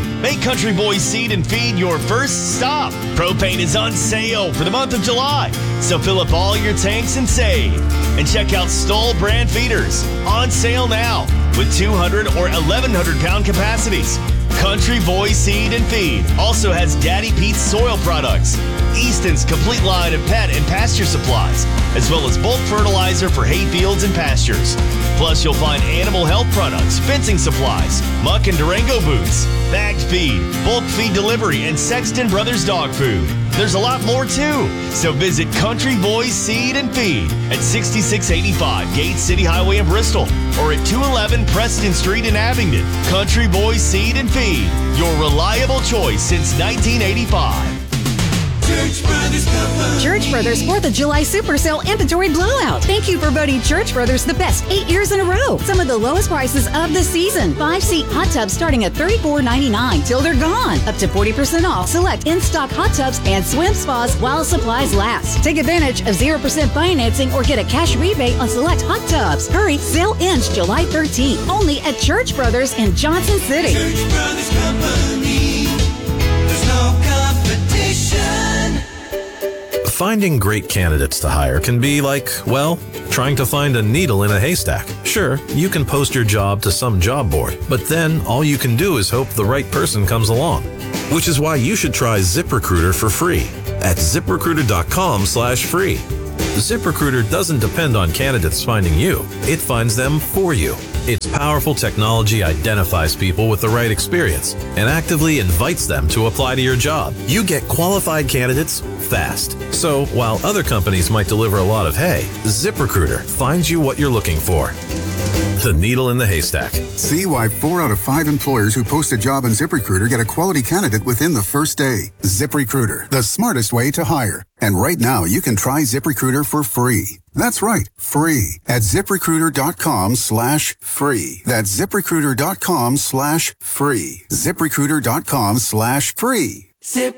Make Country Boy Seed and Feed your first stop. Propane is on sale for the month of July, so fill up all your tanks and save. And check out Stoll brand feeders, on sale now with 200 or 1,100 pound capacities. Country Boy Seed and Feed also has Daddy Pete's soil products, Easton's complete line of pet and pasture supplies, as well as bulk fertilizer for hay fields and pastures. Plus, you'll find animal health products, fencing supplies, muck and Durango boots, bagged feed, bulk feed delivery, and Sexton Brothers dog food. There's a lot more too. So visit Country Boys Seed and Feed at 6685 Gate City Highway in Bristol or at 211 Preston Street in Abingdon. Country Boys Seed and Feed, your reliable choice since 1985. Church Brothers Company. Church Brothers 4th of July Super Sale Inventory Blowout. Thank you for voting Church Brothers the best 8 years in a row. Some of the lowest prices of the season. 5-seat hot tubs starting at $34.99 till they're gone. Up to 40% off select in-stock hot tubs and swim spas while supplies last. Take advantage of 0% financing or get a cash rebate on select hot tubs. Hurry, sale ends July 13th. Only at Church Brothers in Johnson City. Church Brothers Company. There's no competition. Finding great candidates to hire can be like, well, trying to find a needle in a haystack. Sure, you can post your job to some job board, but then all you can do is hope the right person comes along. Which is why you should try ZipRecruiter for free at ZipRecruiter.com/free. ZipRecruiter doesn't depend on candidates finding you. It finds them for you. Its powerful technology identifies people with the right experience and actively invites them to apply to your job. You get qualified candidates fast. So while other companies might deliver a lot of hay, ZipRecruiter finds you what you're looking for. The needle in the haystack. See why 4 out of 5 employers who post a job on ZipRecruiter get a quality candidate within the first day. ZipRecruiter, the smartest way to hire. And right now, you can try ZipRecruiter for free. That's right, free at ZipRecruiter.com/free. That's ZipRecruiter.com/free. ZipRecruiter.com/free.